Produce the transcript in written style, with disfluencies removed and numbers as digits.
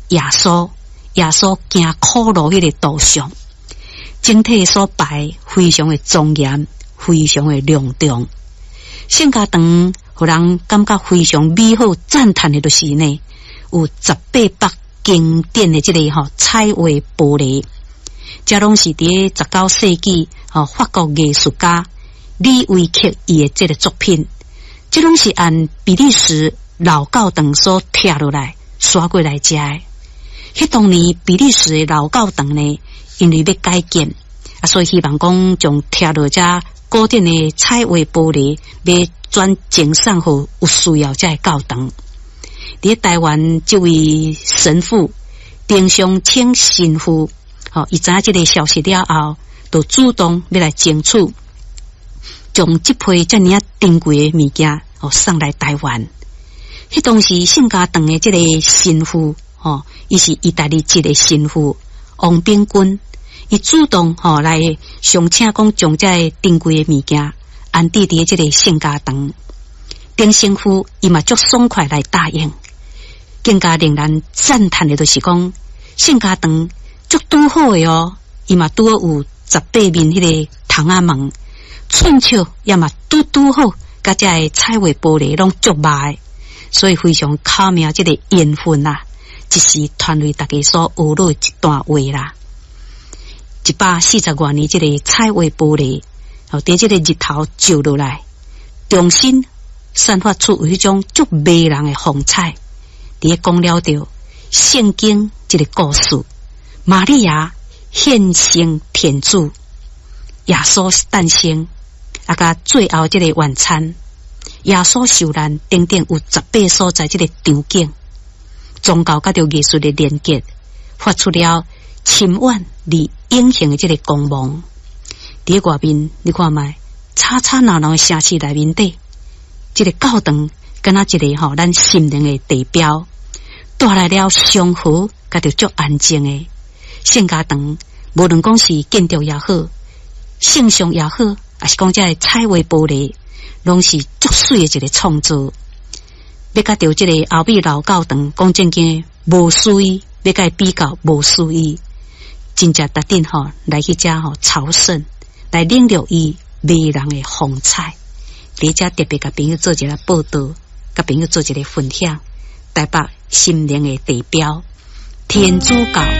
耶稣行苦路迄个道上，整体所摆非常的庄严，非常的隆重。圣家堂互人感觉非常美好赞叹的就是呢，有18百经典的这个彩画玻璃，这拢是伫19世纪法国艺术家李维克伊的这个作品，这拢是按比利时老教堂所拆落来刷过来食的。迄当年比利时的老教堂呢，因为要改建所以希望讲将拆落这古典的彩画玻璃要转赠送予有需要这教堂。伫台湾这位神父丁香清神父伊知影这个消息了后，就主动要来争取将这批这么珍贵的物件送来台湾。迄当时圣家堂的这个神父伊是意大利籍的神父王炳君，伊主动来想请讲将这珍贵的物件安置伫这个圣家堂。丁神父伊嘛足爽快来答应。更加令人赞叹的就是讲，圣家堂足拄好的伊嘛拄有18面迄个窗仔门，寸尺也嘛拄好，甲这个彩画玻璃拢足密，所以非常巧妙这个缘分啦，一时传为大家所学落一段话啦。140多年这个彩画玻璃，伫这个日头照落来，重新散发出有一种足迷人的风采。伫讲了着圣经这个故事，玛利亚献生天主，耶稣诞生，甲最后这个晚餐，耶稣受难等等有18所在这个场景，宗教甲着艺术的连结，发出了深远而永恒的这个光芒。伫外面你看卖，吵吵闹闹的城市内面底，这个教堂敢若一个咱心灵的地标，带来了祥和，甲着足安静的圣家堂。无论讲是建筑也好，圣像也好，还是讲这彩画玻璃，拢是足水的一个创作。要甲着这个后壁老教堂讲正经无水，要甲比较无水，真正特定来去遮朝圣，来领略伊迷人的风采。伫遮特别甲朋友做一个报道，甲朋友做一个分享。台北心灵的地标，天主教